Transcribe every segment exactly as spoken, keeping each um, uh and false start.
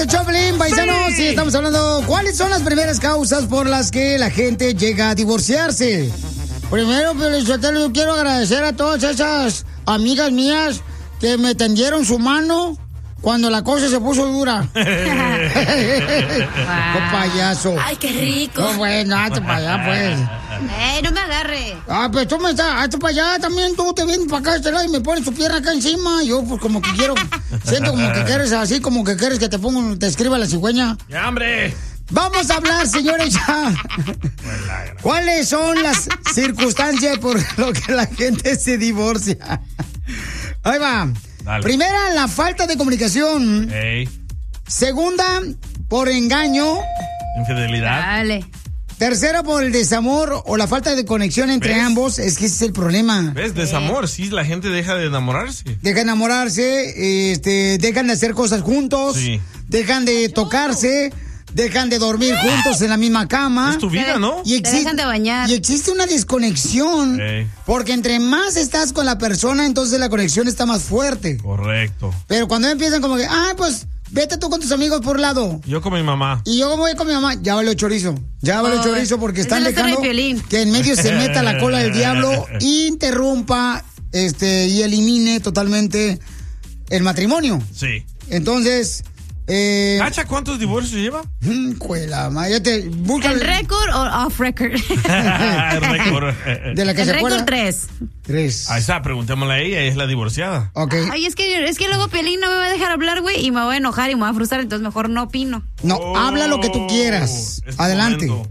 de Choplin, paisanos, sí. Y estamos hablando, ¿cuáles son las primeras causas por las que la gente llega a divorciarse? Primero, Felicitelo, yo quiero agradecer a todas esas amigas mías que me tendieron su mano cuando la cosa se puso dura. ¡Qué payaso! ¡Ay, qué rico! No, bueno, hazte para allá, pues. ¡Ey, no me agarre! Ah, pues tú me estás, hazte para allá también, tú te vienes para acá este lado y me pones tu pierna acá encima. Yo, pues, como que quiero, siento como que quieres así, como que quieres que te ponga, te escriba la cigüeña. ¡Ya, hombre! Vamos a hablar, señores, ya. ¿Cuáles son las circunstancias por lo que la gente se divorcia? Ahí va. Dale. Primera, la falta de comunicación. Hey. Segunda, por engaño. Infidelidad. Dale. Tercera, por el desamor o la falta de conexión entre ¿Ves? ambos. Es que ese es el problema. ¿Ves? Desamor. Sí, la gente deja de enamorarse. Deja de enamorarse, este, dejan de hacer cosas juntos. Sí. Dejan de tocarse. Dejan de dormir juntos en la misma cama. Es tu vida, ¿no? Y existe, dejan de bañar. Y existe una desconexión. Hey. Porque entre más estás con la persona, entonces la conexión está más fuerte. Correcto. Pero cuando empiezan como que, ah, pues, vete tú con tus amigos por un lado. Yo con mi mamá. Y yo voy con mi mamá, ya vale chorizo. Ya vale Oh, chorizo porque están es de la dejando historia de Piolín. que en medio se meta la cola del diablo, interrumpa este y elimine totalmente el matrimonio. Sí. Entonces... Eh, ¿Cacha cuántos divorcios lleva? Cuela, ma, ya te busca ¿El récord o off record? El récord. De la que el se récord acuerda. tres. Tres. Ahí está, preguntémosle a ella, ella es la divorciada. Ok. Ay, es que, es que luego Piolín no me va a dejar hablar, güey, y me voy a enojar y me voy a frustrar, entonces mejor no opino. No, Oh, habla lo que tú quieras. es tu Adelante. momento.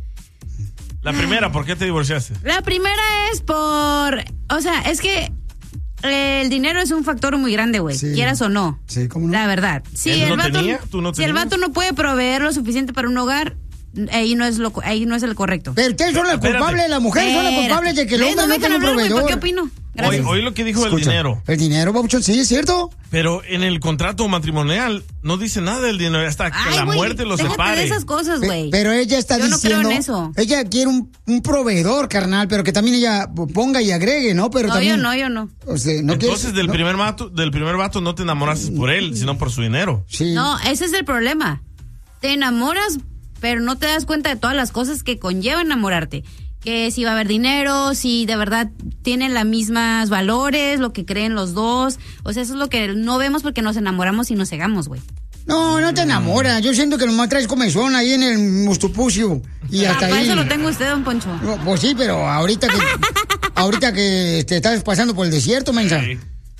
La primera, ¿por qué te divorciaste? La primera es por, o sea, es que el dinero es un factor muy grande, güey, Sí. quieras o no. Sí, ¿cómo no? La verdad. Si ¿Él el no vato, tenía? ¿Tú no si el tenías? vato no puede proveer lo suficiente para un hogar, ahí no es lo, ahí no es el correcto. Pero ustedes son las Espérate. culpables, las mujeres son las Espérate. culpables de que el ¿Ves? hombre No no me tenga dejan un hablar, güey, ¿por proveedor. qué opino? Hoy, Gracias. hoy lo que dijo Escucha, el dinero. El dinero, babuchón, sí, es cierto. Pero en el contrato matrimonial no dice nada del dinero hasta que Ay, la güey, muerte los déjate separe. de esas cosas, Pe- güey. Pero ella está Yo no creo diciendo, en eso. ella quiere un, un proveedor, carnal, pero que también ella ponga y agregue, ¿no? Pero No, también, yo no, yo no. O sea, no Entonces quieres- del no, primer vato, del primer vato no te enamoraste por él, sino por su dinero. Sí. No, ese es el problema. Te enamoras, pero no te das cuenta de todas las cosas que conlleva enamorarte. Que si va a haber dinero, si de verdad tienen los mismos valores, lo que creen los dos. O sea, eso es lo que no vemos porque nos enamoramos y nos cegamos, güey. No, no te enamoras. Yo siento que nomás traes comezón ahí en el mustupucio. Y Ah, hasta para ahí. eso lo tengo usted, don Poncho. No, pues sí, pero ahorita que ahorita que te estás pasando por el desierto, mensa. Sí.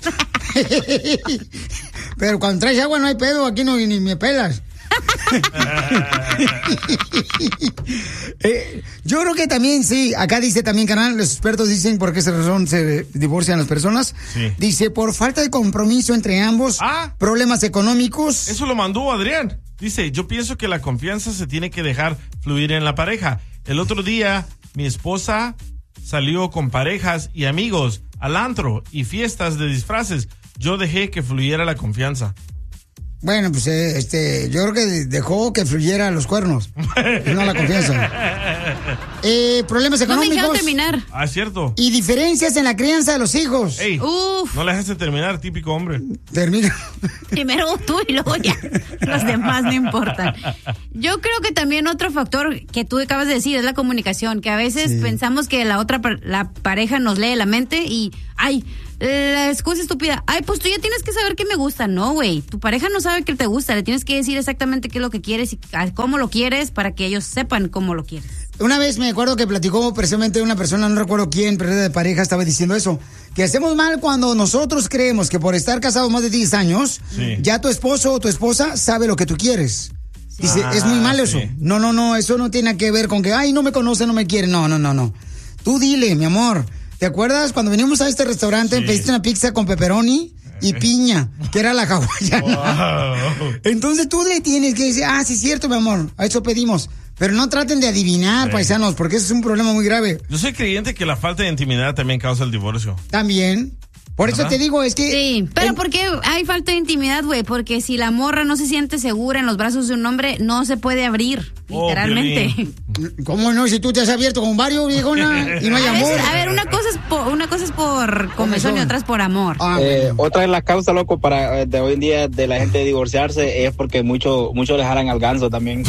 Pero cuando traes agua no hay pedo, aquí no ni me pelas. eh, yo creo que también sí, acá dice también, canal, los expertos dicen por qué esa razón se divorcian las personas. Sí. Dice, por falta de compromiso entre ambos, Ah. problemas económicos. Eso lo mandó Adrián. Dice, yo pienso que la confianza se tiene que dejar fluir en la pareja. El otro día, mi esposa salió con parejas y amigos al antro y fiestas de disfraces. Yo dejé que fluyera la confianza. Bueno, pues eh, este, yo creo que dejó que fluyera los cuernos, no la confianza. Eh, problemas No me dejaron económicos terminar. Ah, es cierto. y diferencias en la crianza de los hijos. Ey, Uf. no le dejaste terminar, típico hombre. Termina. Primero tú y luego ya. Los demás no importan. Yo creo que también otro factor que tú acabas de decir es la comunicación, que a veces Sí. pensamos que la otra pa- la pareja nos lee la mente y ay, la excusa estúpida. Ay, pues tú ya tienes que saber qué me gusta. No, güey. Tu pareja no sabe qué te gusta. Le tienes que decir exactamente qué es lo que quieres y a- cómo lo quieres para que ellos sepan cómo lo quieres. Una vez me acuerdo que platicó precisamente una persona, no recuerdo quién, pero era de pareja, estaba diciendo eso, que hacemos mal cuando nosotros creemos que por estar casados más de diez años, Sí. ya tu esposo o tu esposa sabe lo que tú quieres. Dice, Ah, es muy malo eso. sí. No, no, no, eso no tiene que ver con que, ay, no me conoce, no me quiere. No, no, no, no. Tú dile, mi amor, ¿te acuerdas cuando venimos a este restaurante, Sí. pediste una pizza con pepperoni y piña, que era la hawaiana? Wow. Entonces tú le tienes que decir, ah, sí es cierto, mi amor, a eso pedimos. Pero no traten de adivinar, Sí. paisanos, porque eso es un problema muy grave. Yo soy creyente que la falta de intimidad también causa el divorcio. También, Por eso ¿verdad? te digo, es que... Sí, pero en- porque hay falta de intimidad, güey, porque si la morra no se siente segura en los brazos de un hombre, no se puede abrir, Oh, literalmente. Piolín. ¿Cómo no? Si tú te has abierto con varios, viejona, y no hay A amor. veces- a ver, una cosa es por, una cosa es por comezón y otra es por amor. Ah, Eh, bueno. otra de las causas, loco, para eh, de hoy en día de la gente divorciarse es porque muchos muchos le jalan al ganso también.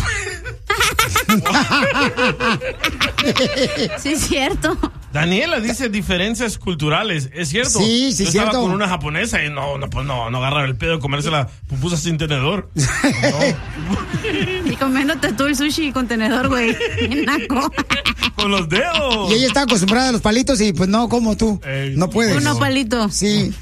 Sí, es cierto. Daniela dice diferencias culturales. ¿Es cierto? Sí, sí, Yo estaba cierto. con una japonesa y no, no, pues no, no agarra el pedo de comerse la pupusa sin tenedor. No. Y comiéndote tú el sushi con tenedor, güey. Bien naco. Con los dedos. Y ella está acostumbrada a los palitos y pues no, como tú. Ey, No puedes. Uno palito. Sí.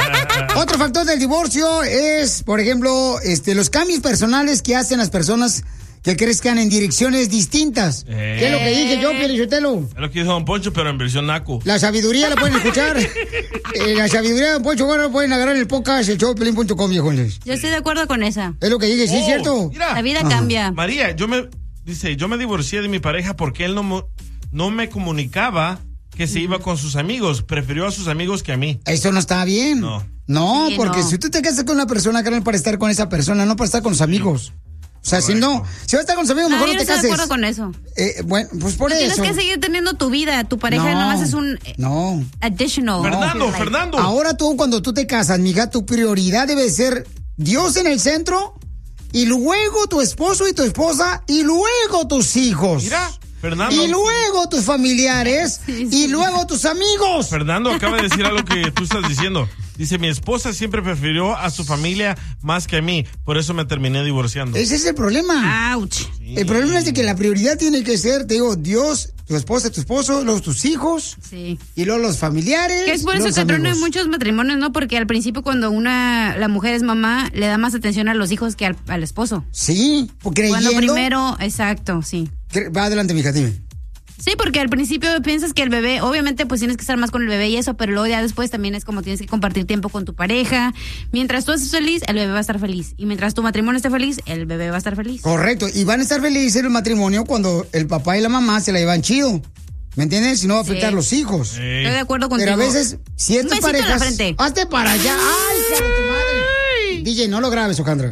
O- otro factor del divorcio es, por ejemplo, este, los cambios personales que hacen las personas que crezcan en direcciones distintas. Eh. ¿Qué es lo que dije yo, Pielichotelo? Es lo que dijo Don Poncho, pero en versión naco. La sabiduría la pueden escuchar. Eh, la sabiduría de Don Poncho, bueno, pueden agarrar el podcast, el show de Piolín punto com, viejones. Yo estoy de acuerdo con esa. Es lo que dije, sí, Oh, ¿cierto? mira. La vida Ajá. cambia. María, yo me dice, yo me divorcié de mi pareja porque él no, mo- no me comunicaba que se iba con sus amigos. Prefirió a sus amigos que a mí. Eso no está bien. No. No, Sí, porque no. si tú te casas con una persona, carnal, para estar con esa persona, no para estar con los amigos. O sea, si no, si vas a estar con los amigos, No, mejor yo no no te estoy de cases. acuerdo con eso. Eh, bueno, pues por Tú eso. tienes que seguir teniendo tu vida. Tu pareja No, nada más es un eh, No. additional. Fernando, Like, Fernando. Ahora tú, cuando tú te casas, mija, tu prioridad debe ser Dios en el centro y luego tu esposo y tu esposa y luego tus hijos. Mira, Fernando. Y luego tus familiares Sí, sí. y luego tus amigos. Fernando acaba de decir algo que tú estás diciendo. Dice, mi esposa siempre prefirió a su familia más que a mí. Por eso me terminé divorciando. Ese es el problema. Ouch. El problema es de que la prioridad tiene que ser, te digo, Dios, tu esposa, tu esposo, luego tus hijos Sí. y luego los familiares. Que es por luego eso los que truenan amigos. muchos matrimonios, ¿no? Porque al principio cuando una la mujer es mamá, le da más atención a los hijos que al, al esposo. Sí, creyendo. Cuando primero, exacto, sí. Cre- Va adelante, mija, dime. Sí, porque al principio piensas que el bebé, obviamente pues tienes que estar más con el bebé y eso, pero luego ya después también es como tienes que compartir tiempo con tu pareja. Mientras tú estés feliz, el bebé va a estar feliz. Y mientras tu matrimonio esté feliz, el bebé va a estar feliz. Correcto, y van a estar felices en el matrimonio cuando el papá y la mamá se la llevan chido. ¿Me entiendes? Si no va a afectar Sí. a los hijos. Ey. Estoy de acuerdo contigo. Pero a veces, ciertas Un besito en la parejas. frente. Hazte para allá. ¡Ay, hija de tu madre! D J, no lo grabes, Ojandra.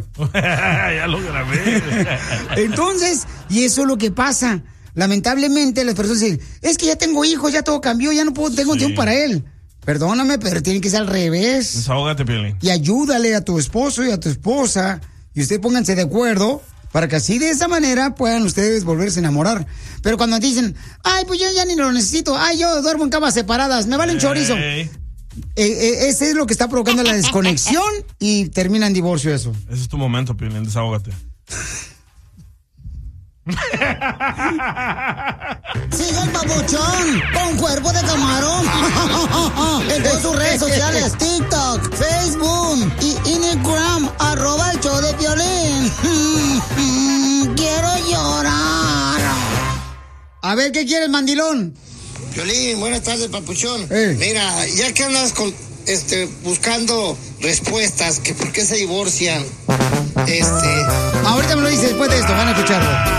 Ya lo grabé. Entonces, y eso es lo que pasa. Lamentablemente, las personas dicen, es que ya tengo hijos, ya todo cambió, ya no puedo, tengo Sí. tiempo para él. Perdóname, pero tiene que ser al revés. Desahógate, Piolín. Y ayúdale a tu esposo y a tu esposa, y ustedes pónganse de acuerdo, para que así de esa manera puedan ustedes volverse a enamorar. Pero cuando dicen, ay, pues yo ya ni lo necesito, ay, yo duermo en camas separadas, me vale un chorizo. Ey. Eh, eh, ese es lo que está provocando la desconexión y termina en divorcio eso. Ese es tu momento, Piolín. Desahógate. Sigue el babuchón con cuerpo de camarón. En todas sus redes sociales, TikTok, Facebook y Instagram, arroba el show de Piolín. Quiero llorar. A ver, ¿qué quieres, mandilón? Piolín, buenas tardes, papuchón. Eh. Mira, ya que andas con, este, buscando respuestas, que por qué se divorcian, este... Ahorita me lo dice después de esto, van a escucharlo.